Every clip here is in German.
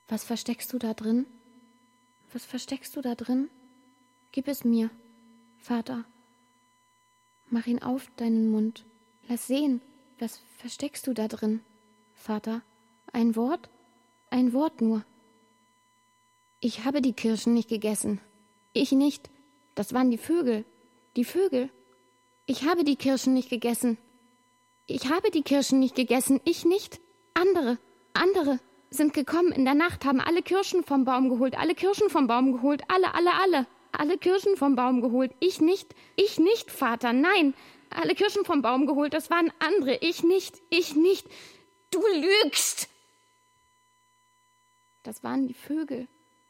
Was versteckst du da drin? Was versteckst du da drin? Gib es mir, Vater. Mach ihn auf, deinen Mund. Lass sehen, was versteckst du da drin, Vater? Ein Wort? Ein Wort nur. Ich habe die Kirschen nicht gegessen. Ich nicht. Das waren die Vögel. Die Vögel. Ich habe die Kirschen nicht gegessen. Ich habe die Kirschen nicht gegessen. Ich nicht. Andere sind gekommen in der Nacht, haben alle Kirschen vom Baum geholt. Alle Kirschen vom Baum geholt. Alle. Alle Kirschen vom Baum geholt. Ich nicht, Vater, nein. Alle Kirschen vom Baum geholt, das waren andere. Ich nicht. Du lügst! Das waren die Vögel.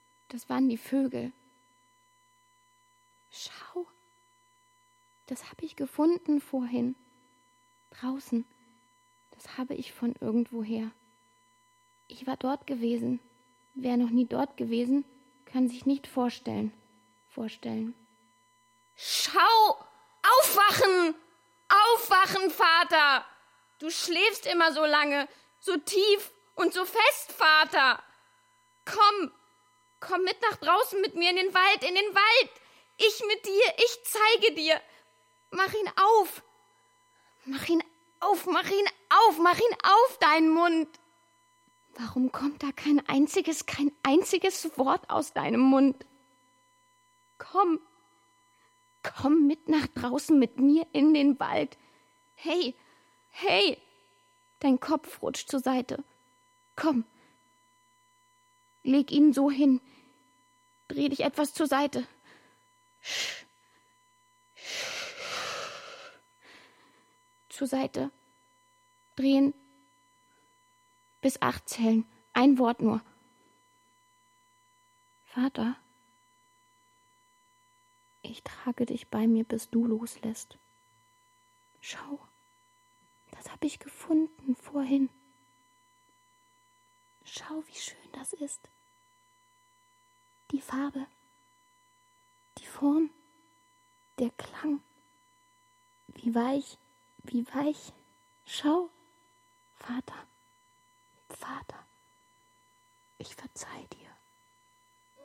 Schau, das habe ich gefunden vorhin. Draußen. Das habe ich von irgendwoher. Ich war dort gewesen. Wer noch nie dort gewesen, kann sich nicht vorstellen. Schau! Aufwachen! Aufwachen, Vater! Du schläfst immer so lange, so tief und so fest, Vater! Komm mit nach draußen mit mir in den Wald! Ich mit dir, ich zeige dir! Mach ihn auf! Mach ihn auf, deinen Mund! Warum kommt da kein einziges Wort aus deinem Mund? Komm mit nach draußen mit mir in den Wald. Hey, dein Kopf rutscht zur Seite. Komm, leg ihn so hin. Dreh dich etwas zur Seite. Zur Seite. Drehen. Bis 8 zählen. Ein Wort nur. Vater, ich trage dich bei mir, bis du loslässt. Schau, das habe ich gefunden vorhin. Schau, wie schön das ist. Die Farbe, die Form, der Klang. Wie weich. Schau, Vater, ich verzeih dir.